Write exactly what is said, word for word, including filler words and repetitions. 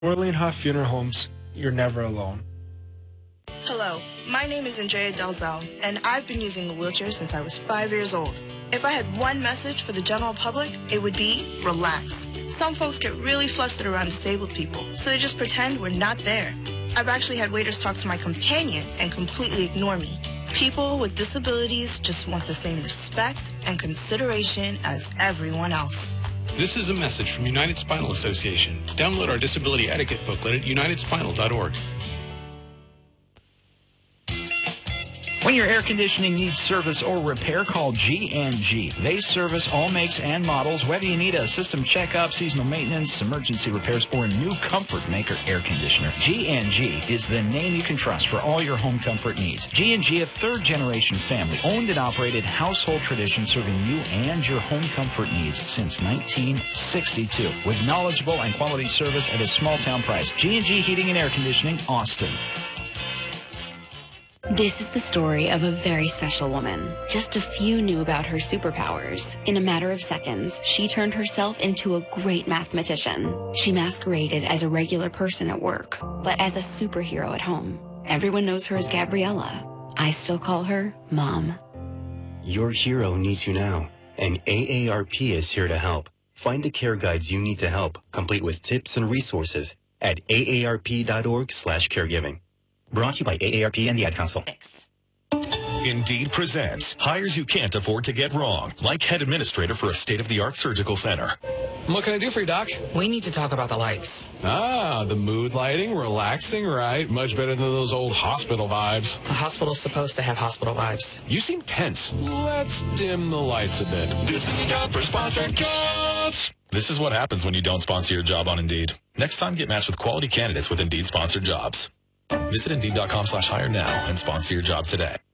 Orlean Hoff Funeral Homes, you're never alone. Hello, my name is Andrea Delzell, and I've been using a wheelchair since I was five years old. If I had one message for the general public, it would be relax. Some folks get really flustered around disabled people, so they just pretend we're not there. I've actually had waiters talk to my companion and completely ignore me. People with disabilities just want the same respect and consideration as everyone else. This is a message from United Spinal Association. Download our disability etiquette booklet at united spinal dot org. When your air conditioning needs service or repair, call G and G. They service all makes and models, whether you need a system checkup, seasonal maintenance, emergency repairs, or a new Comfort Maker air conditioner. G and G is the name you can trust for all your home comfort needs. G and G, a third-generation family, owned and operated household tradition serving you and your home comfort needs since nineteen sixty-two. With knowledgeable and quality service at a small-town price. G and G Heating and Air Conditioning, Austin. This is the story of a very special woman. Just a few knew about her superpowers. In a matter of seconds, she turned herself into a great mathematician. She masqueraded as a regular person at work, but as a superhero at home. Everyone knows her as Gabriella. I still call her Mom. Your hero needs you now, and A A R P is here to help. Find the care guides you need to help, complete with tips and resources at A A R P dot org slash caregiving. Brought to you by A A R P and the Ad Council. Indeed presents hires you can't afford to get wrong, like head administrator for a state-of-the-art surgical center. What can I do for you, Doc? We need to talk about the lights. Ah, the mood lighting, relaxing, right? Much better than those old hospital vibes. The hospital's supposed to have hospital vibes. You seem tense. Let's dim the lights a bit. This is the job for sponsored jobs. This is what happens when you don't sponsor your job on Indeed. Next time, get matched with quality candidates with Indeed sponsored jobs. Visit Indeed dot com slash hire now and sponsor your job today.